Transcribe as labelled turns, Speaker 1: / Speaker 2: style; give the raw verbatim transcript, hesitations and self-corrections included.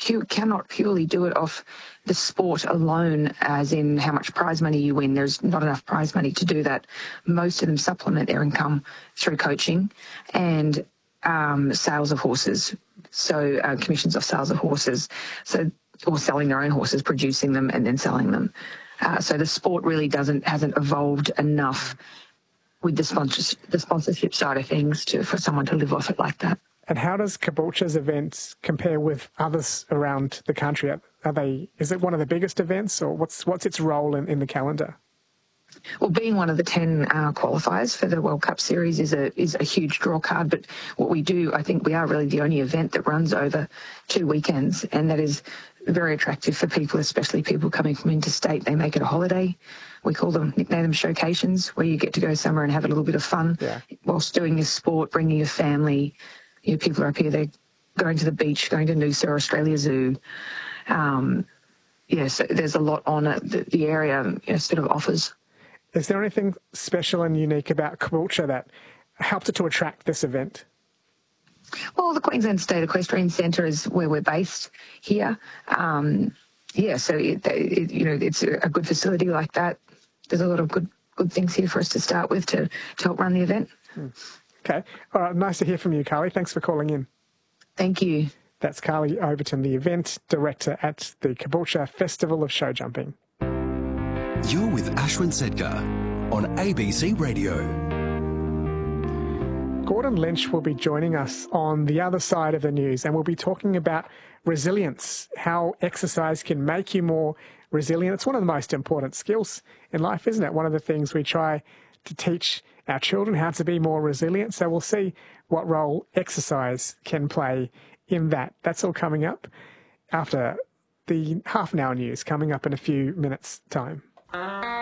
Speaker 1: you cannot purely do it off the sport alone, as in how much prize money you win. There's not enough prize money to do that. Most of them supplement their income through coaching and um, sales of horses, so uh, commissions of sales of horses, so or selling their own horses, producing them and then selling them. Uh, so the sport really doesn't hasn't evolved enough with the sponsors, the sponsorship side of things to for someone to live off it like that.
Speaker 2: And how does Caboolture's events compare with others around the country? Are they? Is it one of the biggest events, or what's what's its role in, in the calendar?
Speaker 1: Well, being one of the ten uh, qualifiers for the World Cup Series is a is a huge draw card. But what we do, I think we are really the only event that runs over two weekends, and that is very attractive for people, especially people coming from interstate. They make it a holiday. We call them, nickname them showcations, where you get to go somewhere and have a little bit of fun
Speaker 2: yeah.
Speaker 1: whilst doing your sport, bringing your family. You know, people are up here, they're going to the beach, going to Noosa or Australia Zoo. Um, yeah, so there's a lot on it that the area you know, sort of offers.
Speaker 2: Is there anything special and unique about Caboolture that helped it to attract this event?
Speaker 1: Well, the Queensland State Equestrian Centre is where we're based here. Um, yeah, so it, it, you know it's a good facility like that. There's a lot of good good things here for us to start with to, to help run the event.
Speaker 2: Hmm. Okay. All right. Nice to hear from you, Carly. Thanks for calling in.
Speaker 1: Thank you.
Speaker 2: That's Carly Overton, the event director at the Caboolture Festival of Show Jumping.
Speaker 3: You're with Ashwin Sedkar on A B C Radio.
Speaker 2: Gordon Lynch will be joining us on the other side of the news, and we'll be talking about resilience, how exercise can make you more resilient. It's one of the most important skills in life, isn't it? One of the things we try to teach our children, how to be more resilient. So we'll see what role exercise can play in that. That's all coming up after the half an hour news, coming up in a few minutes' time.